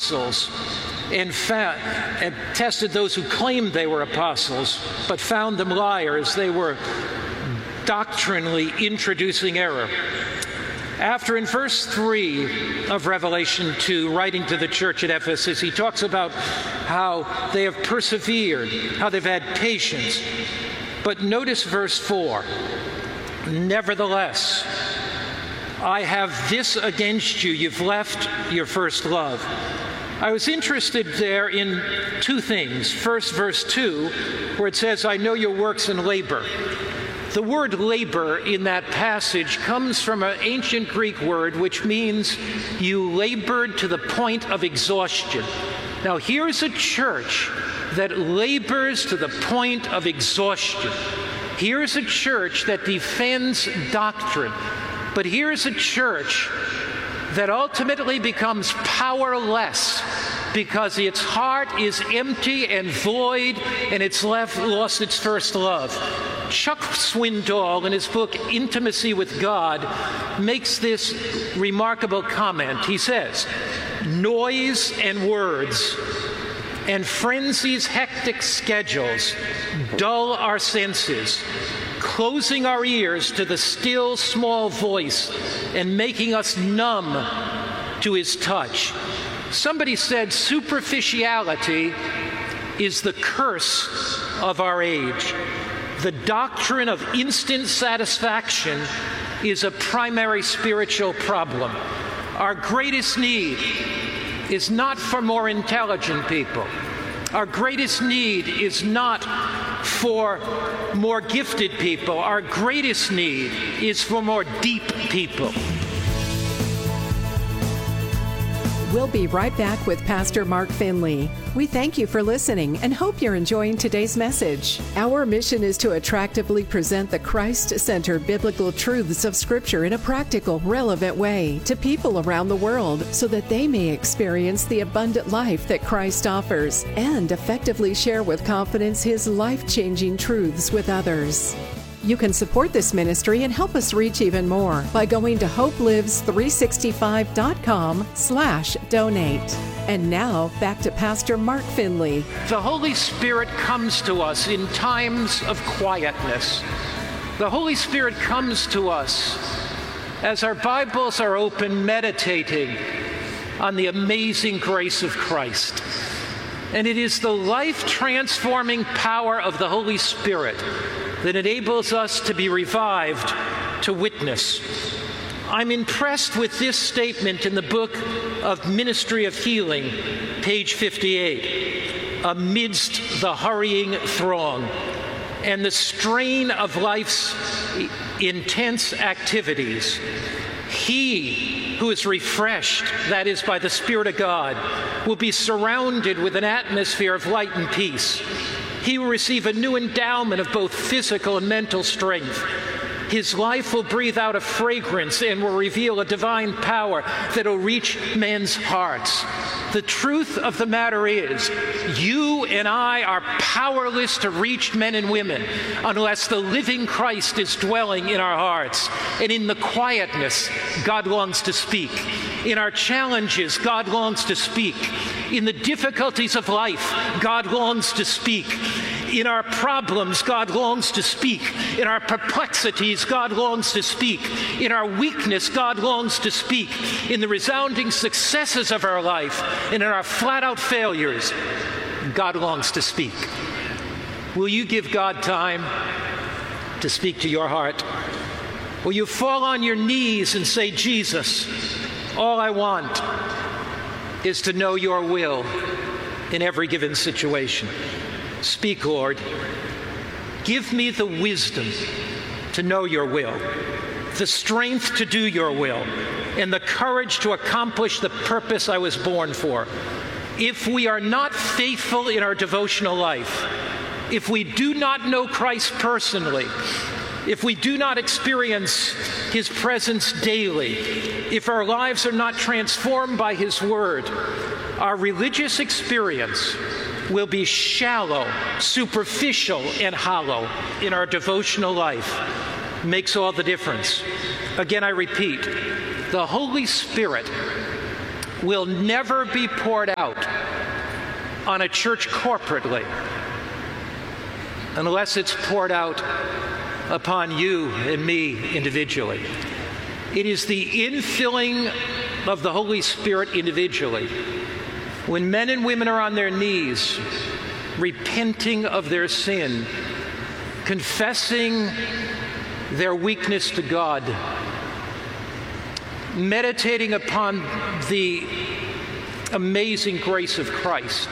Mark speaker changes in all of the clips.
Speaker 1: apostles and tested those who claimed they were apostles, but found them liars. They were doctrinally introducing error. After, in verse 3 of Revelation 2, writing to the church at Ephesus, he talks about how they have persevered, how they've had patience. But notice verse 4. Nevertheless, I have this against you. You've left your first love. I was interested there in two things. First, verse 2, where it says, I know your works and labor. The word labor in that passage comes from an ancient Greek word which means you labored to the point of exhaustion. Now, here's a church that labors to the point of exhaustion. Here's a church that defends doctrine. But here's a church that ultimately becomes powerless because its heart is empty and void and it's lost its first love. Chuck Swindoll, in his book Intimacy with God, makes this remarkable comment. He says, noise and words and frenzy's hectic schedules dull our senses, closing our ears to the still small voice and making us numb to his touch. Somebody said superficiality is the curse of our age. The doctrine of instant satisfaction is a primary spiritual problem. Our greatest need is not for more intelligent people. Our greatest need is not for more gifted people. Our greatest need is for more deep people.
Speaker 2: We'll be right back with Pastor Mark Finley. We thank you for listening and hope you're enjoying today's message. Our mission is to attractively present the Christ-centered biblical truths of Scripture in a practical, relevant way to people around the world so that they may experience the abundant life that Christ offers and effectively share with confidence His life-changing truths with others. You can support this ministry and help us reach even more by going to hopelives365.com/donate. And now, back to Pastor Mark Finley.
Speaker 1: The Holy Spirit comes to us in times of quietness. The Holy Spirit comes to us as our Bibles are open, meditating on the amazing grace of Christ. And it is the life-transforming power of the Holy Spirit that enables us to be revived to witness. I'm impressed with this statement in the book of Ministry of Healing, page 58. Amidst the hurrying throng and the strain of life's intense activities, he who is refreshed, that is by the Spirit of God, will be surrounded with an atmosphere of light and peace. He will receive a new endowment of both physical and mental strength. His life will breathe out a fragrance and will reveal a divine power that will reach men's hearts. The truth of the matter is, you and I are powerless to reach men and women unless the living Christ is dwelling in our hearts. And in the quietness, God longs to speak. In our challenges, God longs to speak. In the difficulties of life, God longs to speak. In our problems, God longs to speak. In our perplexities, God longs to speak. In our weakness, God longs to speak. In the resounding successes of our life and in our flat-out failures, God longs to speak. Will you give God time to speak to your heart? Will you fall on your knees and say, Jesus, all I want is to know your will in every given situation. Speak, Lord. Give me the wisdom to know your will, the strength to do your will, and the courage to accomplish the purpose I was born for. If we are not faithful in our devotional life, if we do not know Christ personally, if we do not experience His presence daily, if our lives are not transformed by His Word, our religious experience will be shallow, superficial, and hollow in our devotional life. Makes all the difference. Again, I repeat, the Holy Spirit will never be poured out on a church corporately unless it's poured out upon you and me individually. It is the infilling of the Holy Spirit individually. When men and women are on their knees, repenting of their sin, confessing their weakness to God, meditating upon the amazing grace of Christ,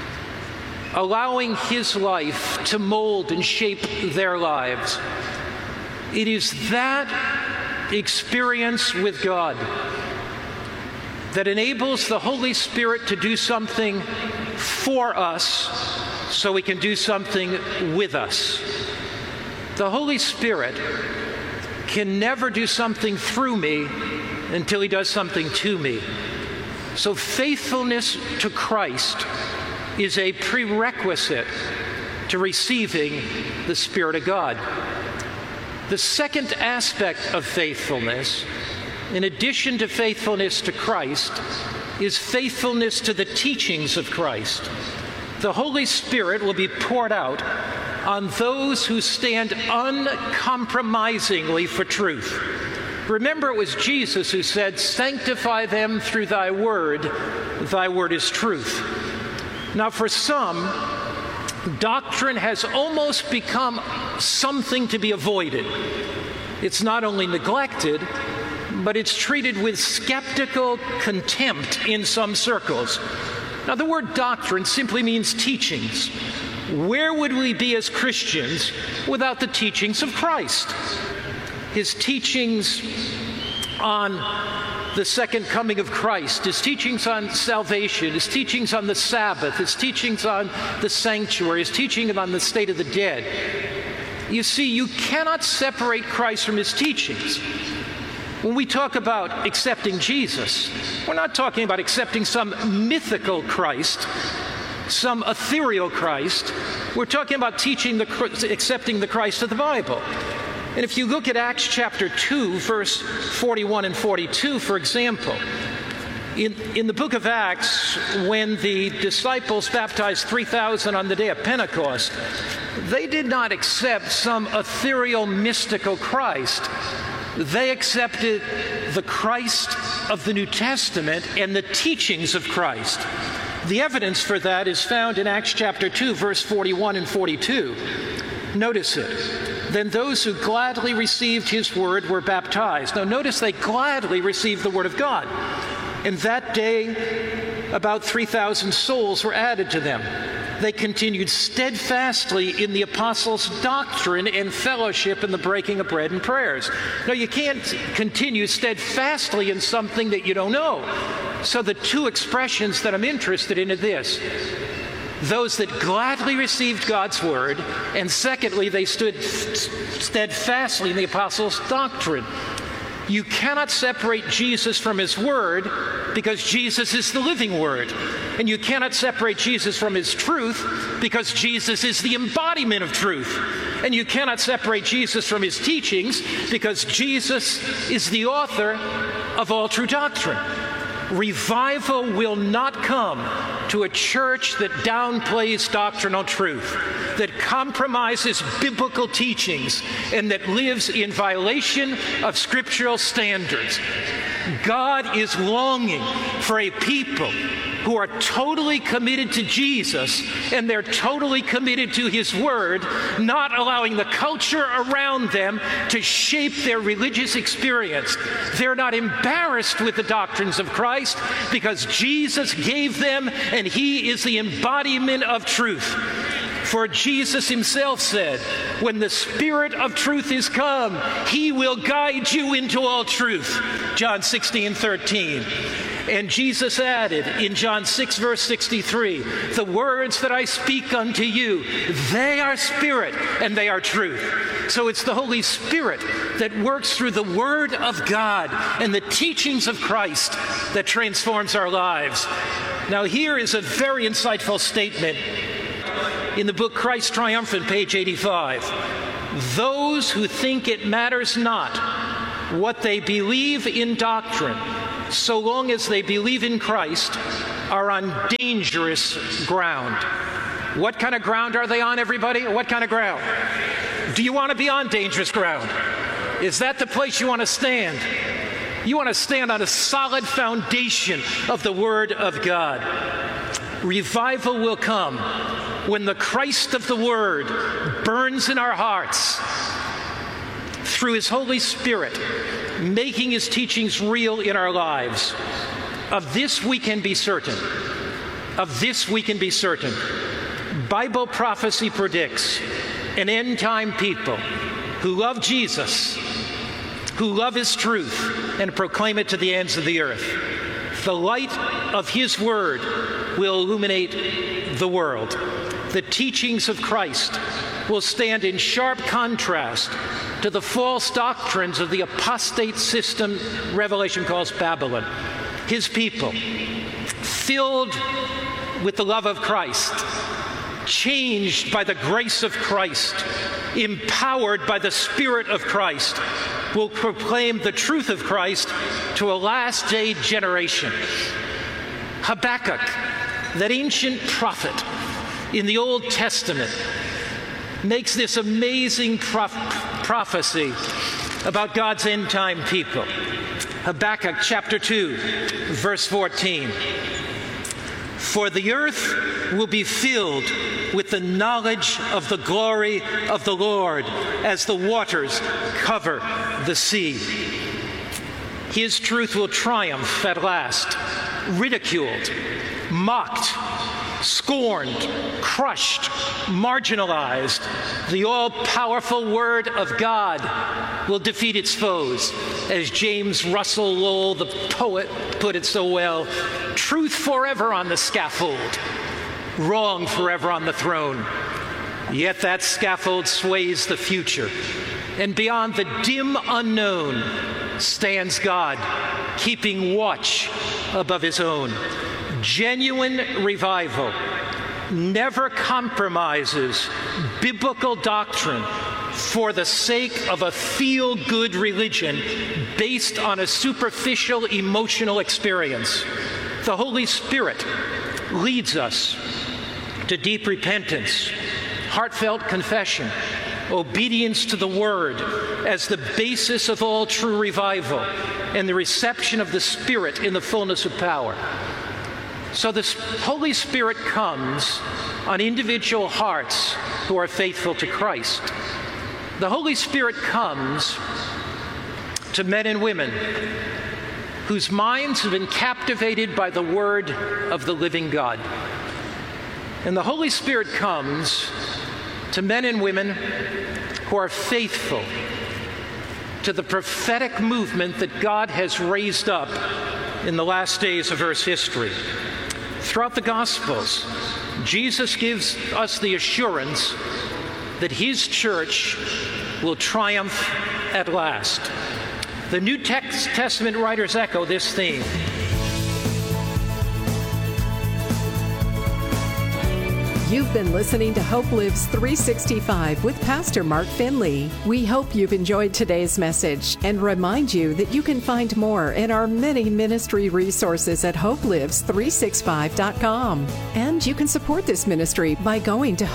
Speaker 1: allowing His life to mold and shape their lives. It is that experience with God that enables the Holy Spirit to do something for us so He can do something with us. The Holy Spirit can never do something through me until He does something to me. So faithfulness to Christ is a prerequisite to receiving the Spirit of God. The second aspect of faithfulness, in addition to faithfulness to Christ, is faithfulness to the teachings of Christ. The Holy Spirit will be poured out on those who stand uncompromisingly for truth. Remember, it was Jesus who said, "Sanctify them through thy word is truth." Now, for some, doctrine has almost become something to be avoided. It's not only neglected, but it's treated with skeptical contempt in some circles. Now, the word doctrine simply means teachings. Where would we be as Christians without the teachings of Christ? His teachings on the second coming of Christ, His teachings on salvation, His teachings on the Sabbath, His teachings on the sanctuary, His teaching on the state of the dead. You see, you cannot separate Christ from His teachings. When we talk about accepting Jesus, we're not talking about accepting some mythical Christ, some ethereal Christ. We're talking about accepting the Christ of the Bible. And if you look at Acts chapter 2, verse 41 and 42, for example, in the book of Acts, when the disciples baptized 3,000 on the day of Pentecost, they did not accept some ethereal, mystical Christ. They accepted the Christ of the New Testament and the teachings of Christ. The evidence for that is found in Acts chapter 2, verse 41 and 42. Notice it. Then those who gladly received His word were baptized. Now notice they gladly received the word of God. And that day, about 3,000 souls were added to them. They continued steadfastly in the apostles' doctrine and fellowship in the breaking of bread and prayers. Now, you can't continue steadfastly in something that you don't know. So the two expressions that I'm interested in are this: those that gladly received God's word, and secondly, they stood steadfastly in the apostles' doctrine. You cannot separate Jesus from His word because Jesus is the living word. And you cannot separate Jesus from His truth because Jesus is the embodiment of truth. And you cannot separate Jesus from His teachings because Jesus is the author of all true doctrine. Revival will not come to a church that downplays doctrinal truth, that compromises biblical teachings, and that lives in violation of scriptural standards. God is longing for a people who are totally committed to Jesus, and they're totally committed to His word, not allowing the culture around them to shape their religious experience. They're not embarrassed with the doctrines of Christ because Jesus gave them, and He is the embodiment of truth. For Jesus Himself said, when the Spirit of truth is come, He will guide you into all truth. John 16:13. And Jesus added in John 6, verse 63, the words that I speak unto you, they are spirit and they are truth. So it's the Holy Spirit that works through the Word of God and the teachings of Christ that transforms our lives. Now here is a very insightful statement in the book Christ Triumphant, page 85. Those who think it matters not what they believe in doctrine, so long as they believe in Christ, are on dangerous ground. What kind of ground are they on, everybody? What kind of ground? Do you want to be on dangerous ground? Is that the place you want to stand? You want to stand on a solid foundation of the Word of God. Revival will come when the Christ of the Word burns in our hearts through His Holy Spirit, making His teachings real in our lives. Of this we can be certain. Of this we can be certain. Bible prophecy predicts an end-time people who love Jesus, who love His truth, and proclaim it to the ends of the earth. The light of His Word will illuminate the world. The teachings of Christ will stand in sharp contrast to the false doctrines of the apostate system Revelation calls Babylon. His people, filled with the love of Christ, changed by the grace of Christ, empowered by the Spirit of Christ, will proclaim the truth of Christ to a last-day generation. Habakkuk, that ancient prophet in the Old Testament, makes this amazing prophecy about God's end-time people. Habakkuk chapter 2, verse 14. For the earth will be filled with the knowledge of the glory of the Lord as the waters cover the sea. His truth will triumph at last, ridiculed, mocked, scorned, crushed, marginalized. The all-powerful Word of God will defeat its foes. As James Russell Lowell, the poet, put it so well, truth forever on the scaffold, wrong forever on the throne. Yet that scaffold sways the future, and beyond the dim unknown stands God, keeping watch above His own. Genuine revival never compromises biblical doctrine for the sake of a feel-good religion based on a superficial emotional experience. The Holy Spirit leads us to deep repentance, heartfelt confession, obedience to the Word as the basis of all true revival, and the reception of the Spirit in the fullness of power. So the Holy Spirit comes on individual hearts who are faithful to Christ. The Holy Spirit comes to men and women whose minds have been captivated by the Word of the living God. And the Holy Spirit comes to men and women who are faithful to the prophetic movement that God has raised up in the last days of Earth's history. Throughout the Gospels, Jesus gives us the assurance that His church will triumph at last. The New Testament writers echo this theme.
Speaker 2: You've been listening to Hope Lives 365 with Pastor Mark Finley. We hope you've enjoyed today's message and remind you that you can find more in our many ministry resources at hopelives365.com. And you can support this ministry by going to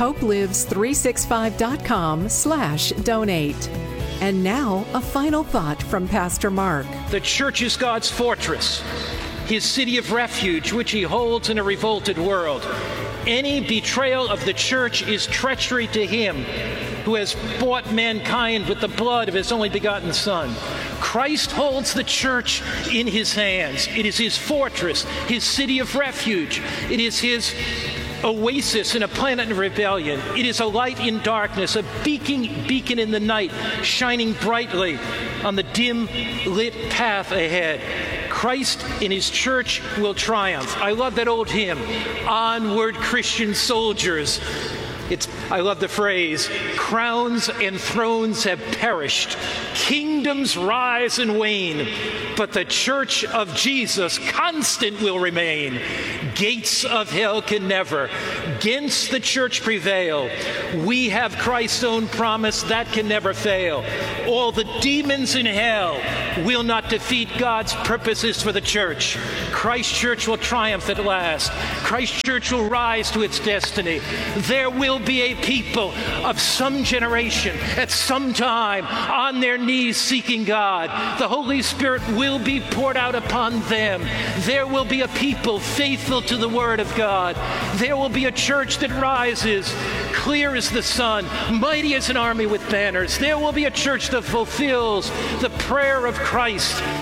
Speaker 2: hopelives365.com/donate. And now, a final thought from Pastor Mark.
Speaker 1: The church is God's fortress, His city of refuge, which He holds in a revolted world. Any betrayal of the church is treachery to Him who has bought mankind with the blood of His only begotten Son. Christ holds the church in His hands. It is His fortress, His city of refuge. It is His oasis in a planet of rebellion. It is a light in darkness, a beacon in the night, shining brightly on the dim lit path ahead. Christ in His church will triumph. I love that old hymn, Onward Christian Soldiers. I love the phrase, crowns and thrones have perished, kingdoms rise and wane, but the church of Jesus constant will remain. Gates of hell can never against the church prevail. We have Christ's own promise that can never fail. All the demons in hell will not defeat God's purposes for the church. Christ's church will triumph at last. Christ's church will rise to its destiny. There will be a people of some generation at some time on their knees seeking God. The Holy Spirit will be poured out upon them. There will be a people faithful to the Word of God. There will be a church that rises clear as the sun, mighty as an army with banners. There will be a church that fulfills the prayer of Christ